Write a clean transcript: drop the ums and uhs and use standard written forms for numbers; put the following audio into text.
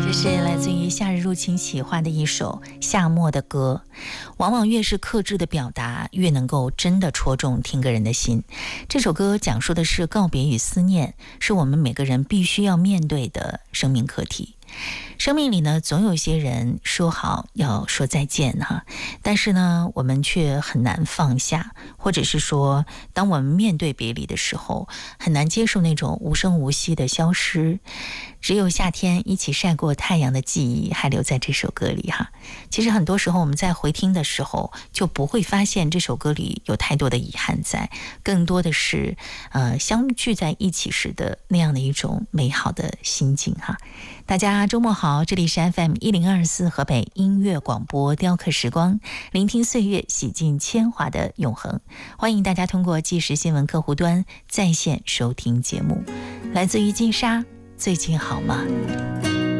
这是来自于夏日入侵企划的一首夏末的歌，往往越是克制的表达，越能够真的戳中听个人的心。这首歌讲述的是告别与思念，是我们每个人必须要面对的生命课题。生命里呢，总有一些人说好要说再见哈，但是呢，我们却很难放下，或者是说，当我们面对别离的时候，很难接受那种无声无息的消失。只有夏天一起晒过太阳的记忆还留在这首歌里哈。其实很多时候我们在回听的时候，就不会发现这首歌里有太多的遗憾在，更多的是相聚在一起时的那样的一种美好的心境哈。大家周末好，这里是 FM1024 河北音乐广播雕刻时光，聆听岁月，洗尽铅华的永恒。欢迎大家通过即时新闻客户端在线收听节目。来自于金沙，最近好吗？